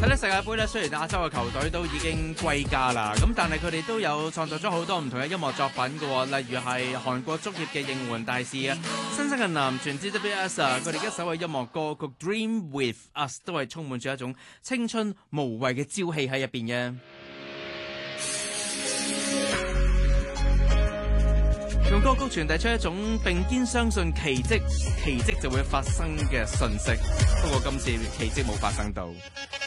睇咧世界盃咧，雖然亞洲嘅球隊都已經歸家啦，咁但係佢哋都有創作咗好多唔同嘅音樂作品嘅，例如係韓國足協嘅應援大使啊，新生嘅男團 GWS 啊，佢哋一首嘅音樂歌曲《Dream With Us》都係充滿住一種青春無畏嘅朝氣喺入邊嘅。用歌曲傳遞出一種並肩相信奇蹟就會發生嘅訊息，不過今次奇蹟冇發生到。